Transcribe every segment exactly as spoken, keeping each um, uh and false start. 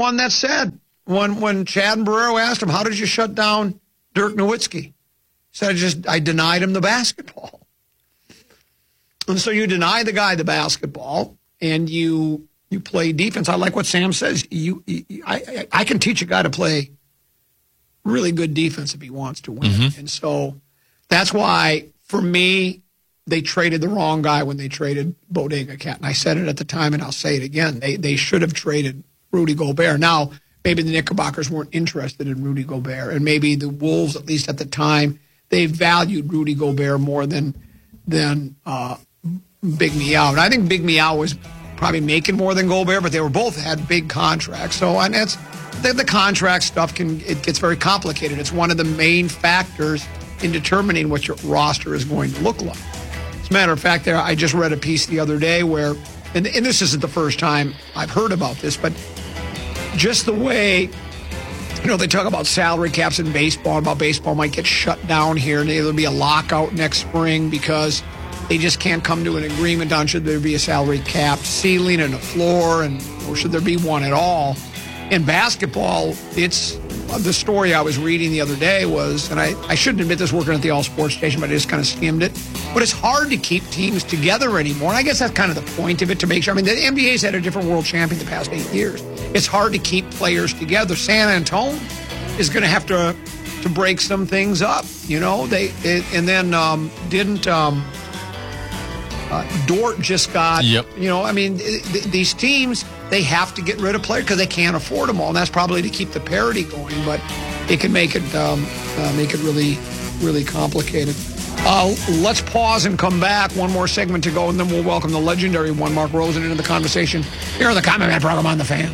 one that said, when when Chad and Barrero asked him, how did you shut down Dirk Nowitzki? He said, I just, I denied him the basketball. And so you deny the guy the basketball, and you you play defense. I like what Sam says. You, you I, I can teach a guy to play really good defense if he wants to win. Mm-hmm. And so that's why, for me, they traded the wrong guy when they traded Bodega Cat. And I said it at the time, and I'll say it again. They they should have traded Rudy Gobert. Now, maybe the Knickerbockers weren't interested in Rudy Gobert, and maybe the Wolves, at least at the time, they valued Rudy Gobert more than than uh, Big Meow. And I think Big Meow was probably making more than Gobert, but they were both had big contracts. So, and it's the, the contract stuff can it gets very complicated. It's one of the main factors in determining what your roster is going to look like. As a matter of fact, there I just read a piece the other day where, and, and this isn't the first time I've heard about this, but just the way, you know, they talk about salary caps in baseball, about baseball might get shut down here, and there'll be a lockout next spring because they just can't come to an agreement on should there be a salary cap ceiling and a floor, and or should there be one at all. In basketball, it's the story I was reading the other day was, and I, I shouldn't admit this working at the All Sports station, but I just kind of skimmed it. But it's hard to keep teams together anymore. And I guess that's kind of the point of it, to make sure. I mean, the N B A's had a different world champion the past eight years. It's hard to keep players together. San Antonio is going to have to to break some things up, you know. They it, and then um, didn't um, uh, Dort just got, yep. you know, I mean, th- these teams, they have to get rid of players because they can't afford them all, and that's probably to keep the parity going. But it can make it um, uh, make it really, really complicated. Uh, let's pause and come back. One more segment to go, and then we'll welcome the legendary one, Mark Rosen, into the conversation here on the Common Man program on The Fan.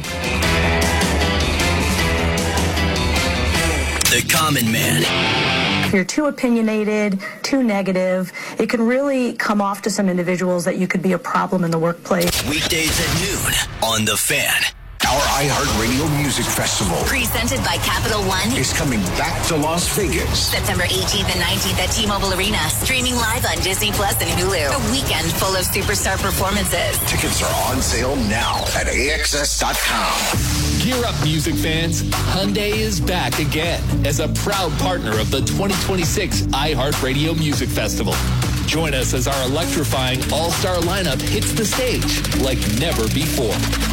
The Common Man. If you're too opinionated, too negative, it can really come off to some individuals that you could be a problem in the workplace. Weekdays at noon on The Fan. Our iHeartRadio Music Festival, presented by Capital One, is coming back to Las Vegas. September eighteenth and nineteenth at T-Mobile Arena. Streaming live on Disney Plus and Hulu. A weekend full of superstar performances. Tickets are on sale now at A X S dot com. Gear up, music fans. Hyundai is back again as a proud partner of the twenty twenty-six iHeartRadio Music Festival. Join us as our electrifying all-star lineup hits the stage like never before.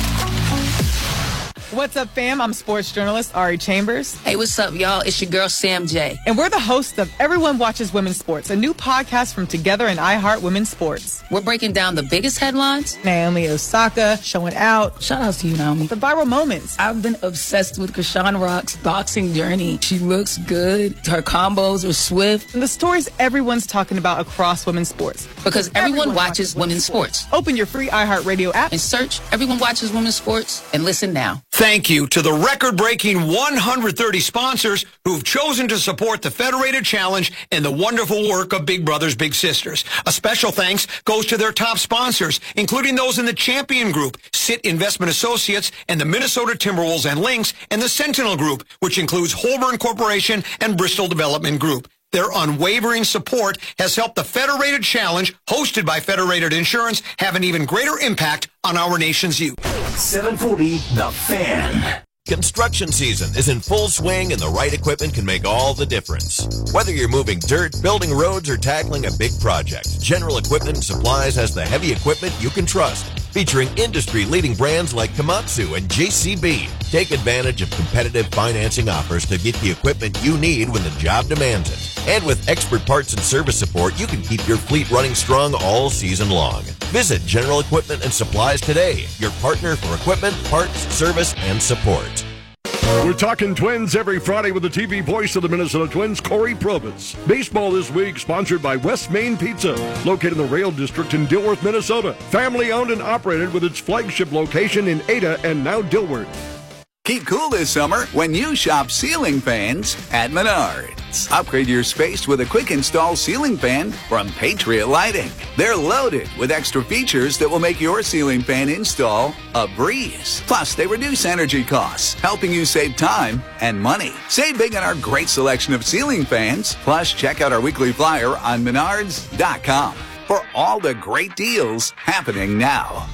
What's up, fam? I'm sports journalist Ari Chambers. Hey, what's up, y'all? It's your girl, Sam J. And we're the hosts of Everyone Watches Women's Sports, a new podcast from Together and iHeart Women's Sports. We're breaking down the biggest headlines. Naomi Osaka showing out. Shout out to you, Naomi. The viral moments. I've been obsessed with Krishan Rock's boxing journey. She looks good. Her combos are swift. And the stories everyone's talking about across women's sports. Because everyone, everyone watches, watches women's sports. sports. Open your free iHeartRadio app and search Everyone Watches Women's Sports and listen now. Thank you to the record-breaking one hundred thirty sponsors who've chosen to support the Federated Challenge and the wonderful work of Big Brothers Big Sisters. A special thanks goes to their top sponsors, including those in the Champion Group, S I T Investment Associates, and the Minnesota Timberwolves and Lynx, and the Sentinel Group, which includes Holborn Corporation and Bristol Development Group. Their unwavering support has helped the Federated Challenge, hosted by Federated Insurance, have an even greater impact on our nation's youth. seven forty The Fan. Construction season is in full swing, and the right equipment can make all the difference. Whether you're moving dirt, building roads, or tackling a big project, General Equipment and Supplies has the heavy equipment you can trust. Featuring industry-leading brands like Komatsu and J C B. Take advantage of competitive financing offers to get the equipment you need when the job demands it. And with expert parts and service support, you can keep your fleet running strong all season long. Visit General Equipment and Supplies today, your partner for equipment, parts, service, and support. We're talking Twins every Friday with the T V voice of the Minnesota Twins, Corey Probus. Baseball this week sponsored by West Main Pizza, located in the Rail District in Dilworth, Minnesota. Family owned and operated with its flagship location in Ada and now Dilworth. Keep cool this summer when you shop ceiling fans at Menards. Upgrade your space with a quick install ceiling fan from Patriot Lighting. They're loaded with extra features that will make your ceiling fan install a breeze. Plus, they reduce energy costs, helping you save time and money. Save big on our great selection of ceiling fans. Plus, check out our weekly flyer on menards dot com for all the great deals happening now.